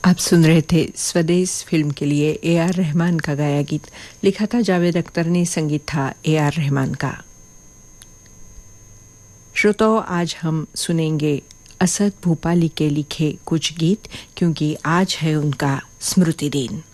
आप सुन रहे थे स्वदेश फिल्म के लिए ए.आर. रहमान का गाया गीत। लिखा था जावेद अख्तर ने, संगीत था ए.आर. रहमान का। श्रोताओं, आज हम सुनेंगे असद भूपाली के लिखे कुछ गीत, क्योंकि आज है उनका स्मृति दिन।